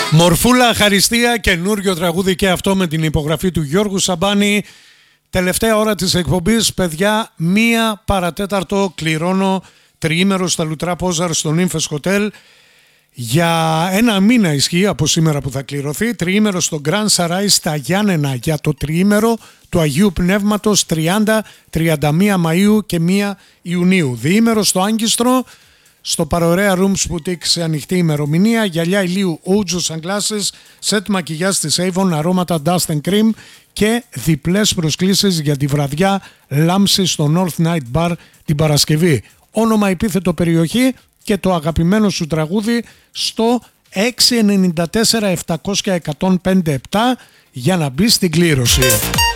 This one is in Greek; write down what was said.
Μορφούλα Χαριστία, καινούριο τραγούδι και αυτό με την υπογραφή του Γιώργου Σαμπάνη. Τελευταία ώρα της εκπομπής, παιδιά, 1 παρατέταρτο κληρώνω τριήμερο στα Λουτρά Πόζαρ στο Νύμφες Hotel. Για 1 μήνα ισχύει από σήμερα που θα κληρωθεί. Τριήμερο στο Grand Sarai στα Γιάννενα για το τριήμερο του Αγίου Πνεύματος 30-31 Μαΐου και 1 Ιουνίου. Διήμερο στο Άγκιστρο, στο Παρορέα Rooms Boutique σε ανοιχτή ημερομηνία. Γυαλιά ηλίου Ojo Sunglasses, σετ μακιγιάζ της Avon, αρώματα Dust and Cream και διπλές προσκλήσεις για τη βραδιά Λάμψη στο North Night Bar την Παρασκευή. Όνομα, επίθετο, περιοχή και το αγαπημένο σου τραγούδι στο 694 700 1057 για να μπει στην κλήρωση.